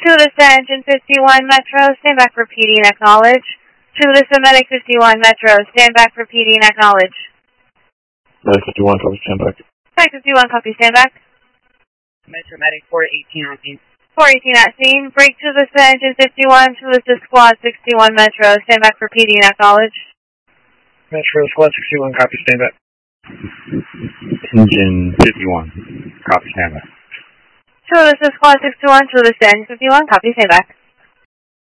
Tulsa Engine 51 Metro, stand back for PD and acknowledge. Tulsa Medic 51 Metro, stand back for PD and acknowledge. Medic 51, copy, stand back. Medic 51, copy, stand back. Metro Medic 418 on scene. 418 at scene. Break Tulsa Engine 51, Tulsa Squad 61 Metro, stand back for PD and acknowledge. Metro Squad 61, copy, stand back. Engine 51, copy, stand back. Tulsa Squad 61, Tulsa Engine 51, copy, stand back.